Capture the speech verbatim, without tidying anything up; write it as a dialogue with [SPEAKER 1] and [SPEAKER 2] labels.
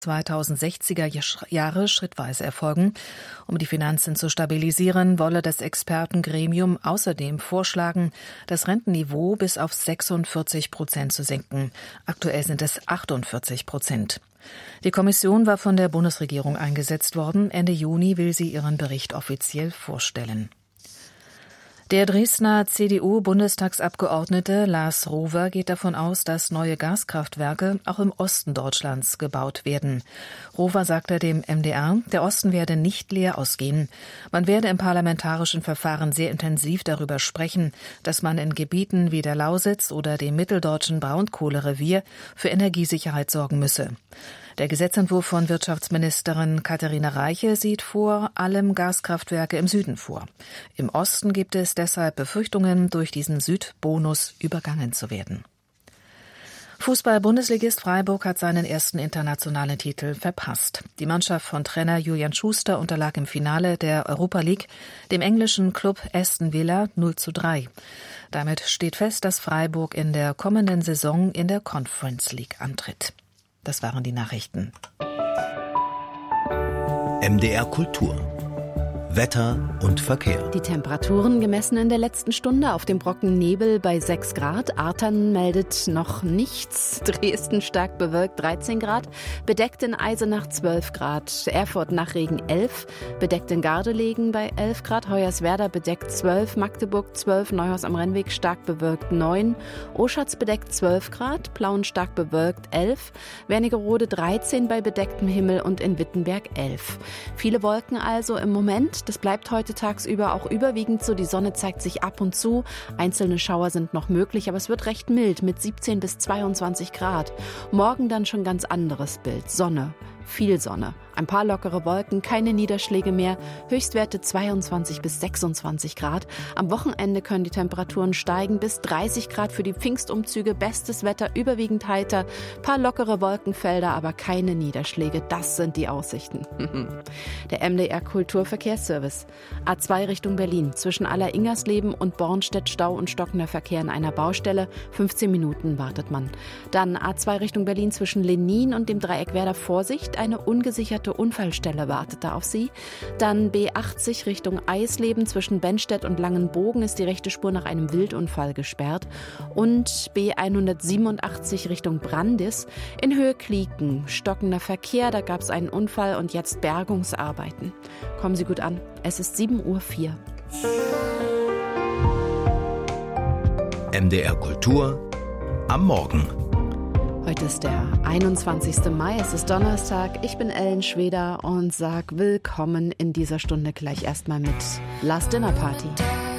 [SPEAKER 1] zweitausendsechziger Jahre schrittweise erfolgen. Um die Finanzen zu stabilisieren, wolle das Expertengremium außerdem vorschlagen, das Rentenniveau bis auf sechsundvierzig Prozent zu senken. Aktuell sind es achtundvierzig Prozent. Die Kommission war von der Bundesregierung eingesetzt worden. Ende Juni will sie ihren Bericht offiziell vorstellen. Der Dresdner C D U-Bundestagsabgeordnete Lars Rover geht davon aus, dass neue Gaskraftwerke auch im Osten Deutschlands gebaut werden. Rover sagte dem M D R, der Osten werde nicht leer ausgehen. Man werde im parlamentarischen Verfahren sehr intensiv darüber sprechen, dass man in Gebieten wie der Lausitz oder dem mitteldeutschen Braunkohlerevier für Energiesicherheit sorgen müsse. Der Gesetzentwurf von Wirtschaftsministerin Katharina Reiche sieht vor allem Gaskraftwerke im Süden vor. Im Osten gibt es deshalb Befürchtungen, durch diesen Südbonus übergangen zu werden. Fußball-Bundesligist Freiburg hat seinen ersten internationalen Titel verpasst. Die Mannschaft von Trainer Julian Schuster unterlag im Finale der Europa League dem englischen Club Aston Villa null zu drei. Damit steht fest, dass Freiburg in der kommenden Saison in der Conference League antritt. Das waren die Nachrichten.
[SPEAKER 2] M D R Kultur. Wetter und Verkehr.
[SPEAKER 3] Die Temperaturen gemessen in der letzten Stunde auf dem Brocken Nebel bei sechs Grad. Artern meldet noch nichts. Dresden stark bewölkt dreizehn Grad. Bedeckt in Eisenach zwölf Grad. Erfurt nach Regen elf. Bedeckt in Gardelegen bei elf Grad. Hoyerswerda bedeckt zwölf. Magdeburg zwölf. Neuhaus am Rennweg stark bewölkt neun. Oschatz bedeckt zwölf Grad. Plauen stark bewölkt elf. Wernigerode dreizehn bei bedecktem Himmel und in Wittenberg elf. Viele Wolken also im Moment. Das bleibt heute tagsüber auch überwiegend so. Die Sonne zeigt sich ab und zu. Einzelne Schauer sind noch möglich, aber es wird recht mild mit siebzehn bis zweiundzwanzig Grad. Morgen dann schon ganz anderes Bild. Sonne. Viel Sonne. Ein paar lockere Wolken, keine Niederschläge mehr. Höchstwerte zweiundzwanzig bis sechsundzwanzig Grad. Am Wochenende können die Temperaturen steigen bis dreißig Grad für die Pfingstumzüge. Bestes Wetter, überwiegend heiter. Paar lockere Wolkenfelder, aber keine Niederschläge. Das sind die Aussichten. Der M D R Kulturverkehrsservice. A zwei Richtung Berlin. Zwischen Aller-Ingersleben und Bornstedt Stau und stockender Verkehr in einer Baustelle. fünfzehn Minuten wartet man. Dann A zwei Richtung Berlin zwischen Lenin und dem Dreieck Werder Vorsicht. Eine ungesicherte Unfallstelle wartet da auf Sie. Dann B achtzig Richtung Eisleben zwischen Bennstedt und Langenbogen ist die rechte Spur nach einem Wildunfall gesperrt. Und B hundertsiebenundachtzig Richtung Brandis in Höhe Klieken. Stockender Verkehr, da gab es einen Unfall und jetzt Bergungsarbeiten. Kommen Sie gut an. Es ist sieben Uhr vier.
[SPEAKER 2] M D R Kultur am Morgen.
[SPEAKER 3] Heute ist der einundzwanzigsten Mai, es ist Donnerstag. Ich bin Ellen Schweder und sag willkommen in dieser Stunde gleich erstmal mit Last Dinner Party.